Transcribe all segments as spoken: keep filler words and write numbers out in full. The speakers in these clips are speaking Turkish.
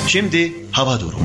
Şimdi hava durumu.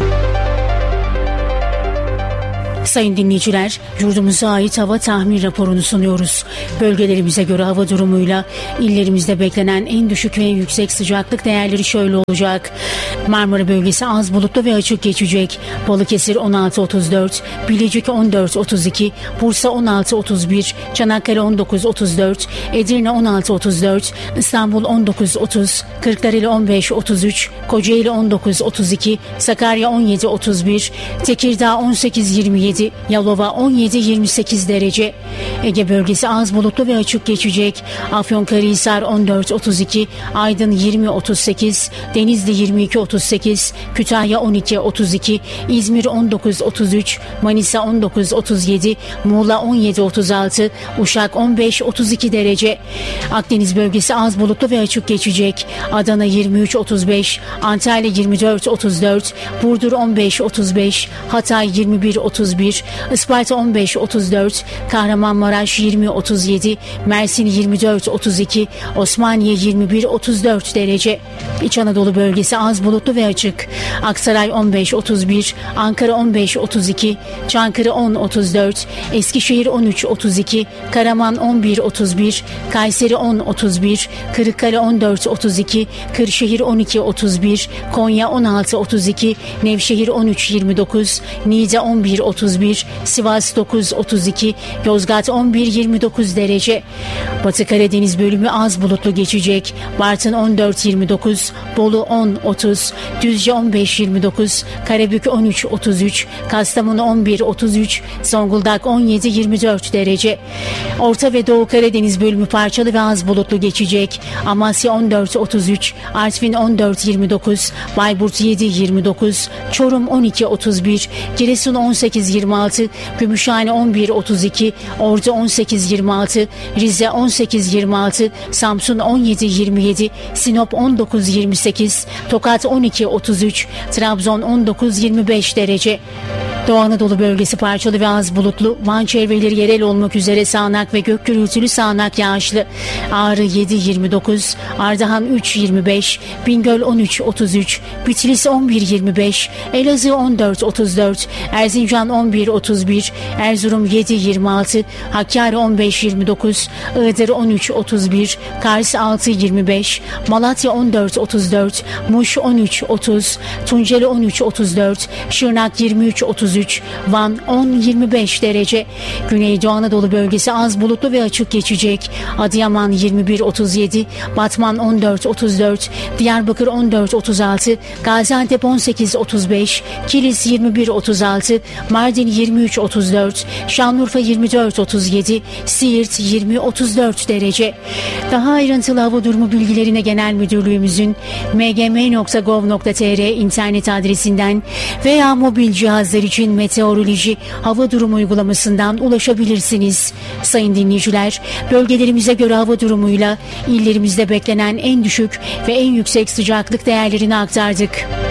Sayın dinleyiciler, yurdumuza ait hava tahmin raporunu sunuyoruz. Bölgelerimize göre hava durumuyla illerimizde beklenen en düşük ve en yüksek sıcaklık değerleri şöyle olacak. Marmara bölgesi az bulutlu ve açık geçecek. Balıkesir on altı otuz dört, Bilecik on dört otuz iki, Bursa on altı otuz bir, Çanakkale on dokuz otuz dört, Edirne on altı otuz dört, İstanbul on dokuz otuz, Kırklareli on beş otuz üç, Kocaeli on dokuz otuz iki, Sakarya on yedi otuz bir, Tekirdağ on sekiz yirmi yedi, Yalova on yedi yirmi sekiz derece. Ege bölgesi az bulutlu ve açık geçecek. Afyonkarahisar on dört otuz iki, Aydın yirmi otuz sekiz, Denizli yirmi iki otuz sekiz, Kütahya on iki otuz iki, İzmir on dokuz otuz üç, Manisa on dokuz otuz yedi, Muğla on yedi otuz altı, Uşak on beş otuz iki derece. Akdeniz bölgesi az bulutlu ve açık geçecek. Adana yirmi üç otuz beş, Antalya yirmi dört otuz dört, Burdur on beş otuz beş, Hatay yirmi bir otuz bir, Isparta on beş otuz dört, Kahramanmaraş yirmi otuz yedi, Mersin yirmi dört otuz iki, Osmaniye yirmi bir otuz dört derece. İç Anadolu bölgesi az bulutlu ve açık. Aksaray on beş otuz bir, Ankara on beş otuz iki, Çankırı on otuz dört, Eskişehir on üç otuz iki, Karaman on bir otuz bir, Kayseri on otuz bir, Kırıkkale on dört otuz iki, Kırşehir on iki otuz bir, Konya on altı otuz iki, Nevşehir on üç yirmi dokuz, Niğde on bir otuz bir, Sivas dokuz otuz iki, Yozgat on bir yirmi dokuz derece. Batı Karadeniz bölümü az bulutlu geçecek. Bartın on dört yirmi dokuz, Bolu on otuz, Düzce on beş yirmi dokuz, Karabük on üç otuz üç, Kastamonu on bir otuz üç, Zonguldak on yedi yirmi dört derece. Orta ve Doğu Karadeniz bölümü parçalı ve az bulutlu geçecek. Amasya on dört otuz üç, Artvin on dört yirmi dokuz, Bayburt yedi yirmi dokuz, Çorum on iki otuz bir, Giresun on sekiz yirmi altı, Gümüşhane on bir otuz iki, Ordu on sekiz yirmi altı, Rize on sekiz yirmi altı, Samsun on yedi yirmi yedi, Sinop on dokuz yirmi sekiz, Tokat on iki otuz üç, Trabzon on dokuz yirmi beş derece. Doğu Anadolu bölgesi parçalı ve az bulutlu. Van çevreleri yerel olmak üzere sağanak ve gök gürültülü sağanak yağışlı. Ağrı yedi yirmi dokuz, Ardahan üç yirmi beş, Bingöl on üç otuz üç, Bitlis on bir yirmi beş, Elazığ on dört otuz dört, Erzincan on bir otuz bir, Erzurum yedi yirmi altı, Hakkari on beş yirmi dokuz, Iğdır on üç otuz bir, Kars altı yirmi beş, Malatya on dört otuz dört, Muş on üç otuz, Tunceli on üç otuz dört, Şırnak yirmi üç otuz üç, Van on yirmi beş derece. Güneydoğu Anadolu bölgesi az bulutlu ve açık geçecek. Adıyaman yirmi bir otuz yedi, Batman on dört otuz dört, Diyarbakır on dört otuz altı, Gaziantep on sekiz otuz beş, Kilis yirmi bir otuz altı, Mardin yirmi üç otuz dört, Şanlıurfa yirmi dört otuz yedi, Siirt yirmi otuz dört derece. Daha ayrıntılı hava durumu bilgilerine Genel Müdürlüğümüzün m g m nokta gov nokta t r internet adresinden veya mobil cihazlar için meteoroloji hava durumu uygulamasından ulaşabilirsiniz. Sayın dinleyiciler, bölgelerimize göre hava durumuyla illerimizde beklenen en düşük ve en yüksek sıcaklık değerlerini aktardık.